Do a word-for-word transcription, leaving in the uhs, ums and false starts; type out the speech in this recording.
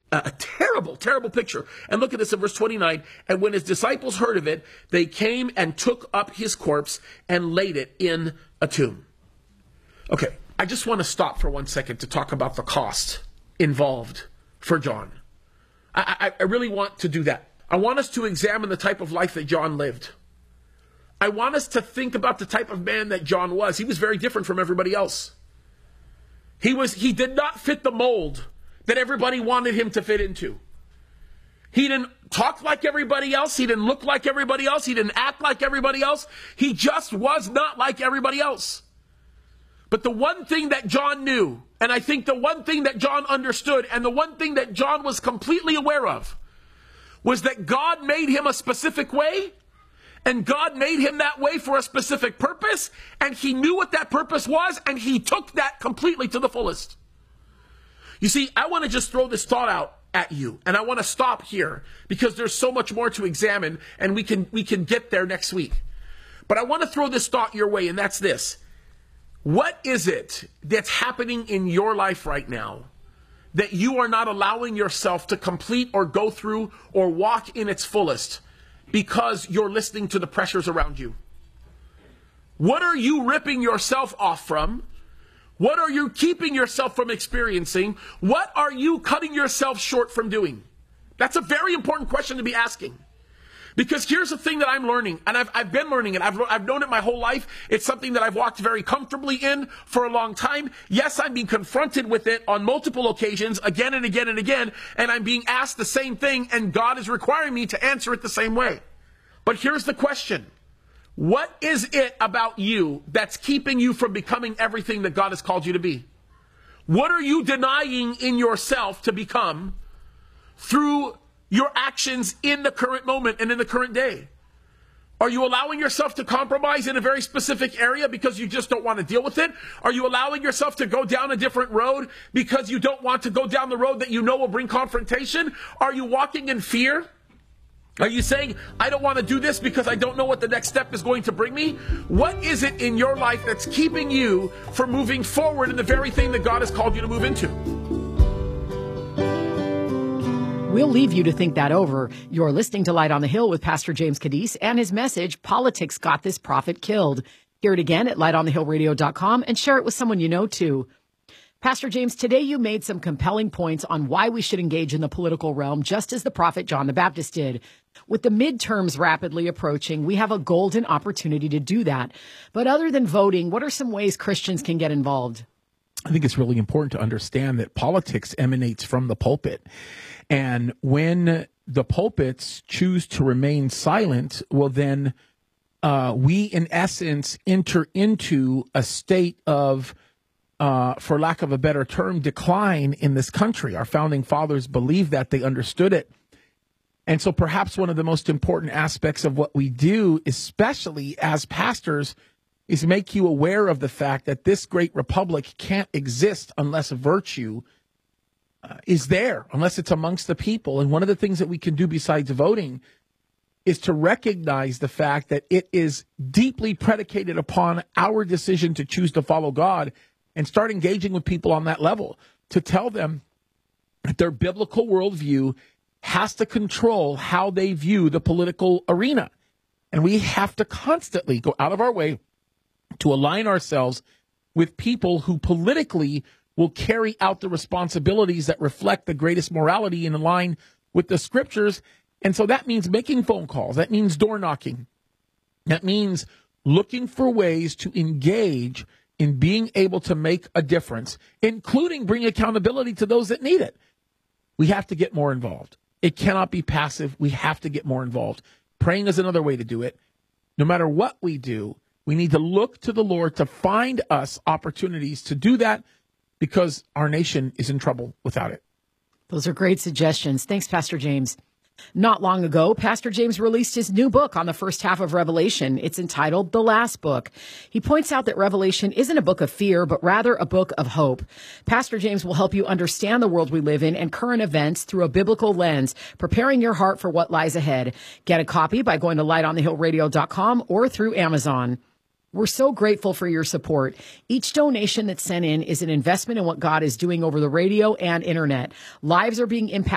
A terrible, terrible picture. And look at this in verse twenty-nine. And when his disciples heard of it, they came and took up his corpse and laid it in a tomb. Okay, I just want to stop for one second to talk about the cost involved for John. I, I, I really want to do that. I want us to examine the type of life that John lived. I want us to think about the type of man that John was. He was very different from everybody else. He was, he did not fit the mold that everybody wanted him to fit into. He didn't talk like everybody else. He didn't look like everybody else. He didn't act like everybody else. He just was not like everybody else. But the one thing that John knew, and I think the one thing that John understood, and the one thing that John was completely aware of, was that God made him a specific way, and God made him that way for a specific purpose, and he knew what that purpose was, and he took that completely to the fullest. You see, I want to just throw this thought out at you, and I want to stop here because there's so much more to examine, and we can we can get there next week. But I want to throw this thought your way, and that's this. What is it that's happening in your life right now that you are not allowing yourself to complete or go through or walk in its fullest because you're listening to the pressures around you? What are you ripping yourself off from? What are you keeping yourself from experiencing? What are you cutting yourself short from doing? That's a very important question to be asking. Because here's the thing that I'm learning, and I've, I've been learning it. I've, I've known it my whole life. It's something that I've walked very comfortably in for a long time. Yes, I'm being confronted with it on multiple occasions, again and again and again, and I'm being asked the same thing, and God is requiring me to answer it the same way. But here's the question. What is it about you that's keeping you from becoming everything that God has called you to be? What are you denying in yourself to become through your actions in the current moment and in the current day? Are you allowing yourself to compromise in a very specific area because you just don't want to deal with it? Are you allowing yourself to go down a different road because you don't want to go down the road that you know will bring confrontation? Are you walking in fear? Are you saying, I don't want to do this because I don't know what the next step is going to bring me? What is it in your life that's keeping you from moving forward in the very thing that God has called you to move into? We'll leave you to think that over. You're listening to Light on the Hill with Pastor James Cadiz and his message, Politics Got This Prophet Killed. Hear it again at light on the hill radio dot com and share it with someone you know too. Pastor James, today you made some compelling points on why we should engage in the political realm, just as the prophet John the Baptist did. With the midterms rapidly approaching, we have a golden opportunity to do that. But other than voting, what are some ways Christians can get involved? I think it's really important to understand that politics emanates from the pulpit. And when the pulpits choose to remain silent, well, then uh, we, in essence, enter into a state of Uh, for lack of a better term, decline in this country. Our founding fathers believed that, they understood it. And so perhaps one of the most important aspects of what we do, especially as pastors, is make you aware of the fact that this great republic can't exist unless virtue uh, is there, unless it's amongst the people. And one of the things that we can do besides voting is to recognize the fact that it is deeply predicated upon our decision to choose to follow God, and start engaging with people on that level to tell them that their biblical worldview has to control how they view the political arena. And we have to constantly go out of our way to align ourselves with people who politically will carry out the responsibilities that reflect the greatest morality and align with the scriptures. And so that means making phone calls. That means door knocking. That means looking for ways to engage in being able to make a difference, including bring accountability to those that need it. We have to get more involved. It cannot be passive. We have to get more involved. Praying is another way to do it. No matter what we do, we need to look to the Lord to find us opportunities to do that, because our nation is in trouble without it. Those are great suggestions. Thanks, Pastor James. Not long ago, Pastor James released his new book on the first half of Revelation. It's entitled The Last Book. He points out that Revelation isn't a book of fear, but rather a book of hope. Pastor James will help you understand the world we live in and current events through a biblical lens, preparing your heart for what lies ahead. Get a copy by going to light on the hill radio dot com or through Amazon. We're so grateful for your support. Each donation that's sent in is an investment in what God is doing over the radio and internet. Lives are being impacted